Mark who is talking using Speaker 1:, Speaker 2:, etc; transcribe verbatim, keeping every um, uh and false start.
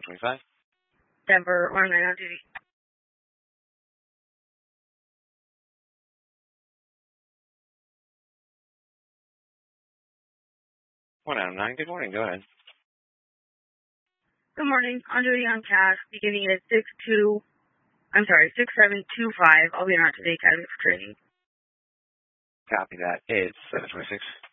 Speaker 1: twenty-five.
Speaker 2: Denver, one nine on duty.
Speaker 1: one out of nine, good morning, go ahead.
Speaker 2: Good morning, on duty on task, beginning at six two, I'm sorry, six seven two five. I'll be on to the Academy for training.
Speaker 1: Copy that. It's seven twenty-six.